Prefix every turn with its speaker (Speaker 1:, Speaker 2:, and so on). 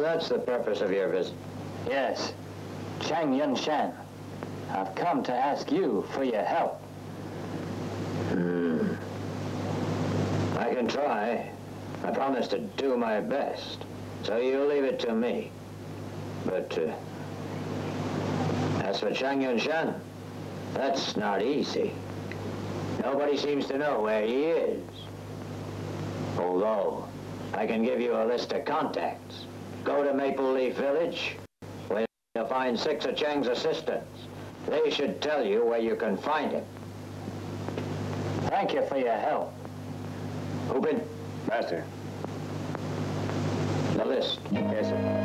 Speaker 1: that's the purpose of your visit.
Speaker 2: Yes. Chang Yunshan, I've come to ask you for your help.
Speaker 1: I can try. I promise to do my best. So you leave it to me. But, as for Chang Yunshan, that's not easy. Nobody seems to know where he is. Although, I can give you a list of contacts. Go to Maple Leaf Village, where you'll find 6 of Chang's assistants. They should tell you where you can find him.
Speaker 2: Thank you for your help.
Speaker 1: Hupin,
Speaker 3: Master.
Speaker 1: the list.
Speaker 3: Yes, sir.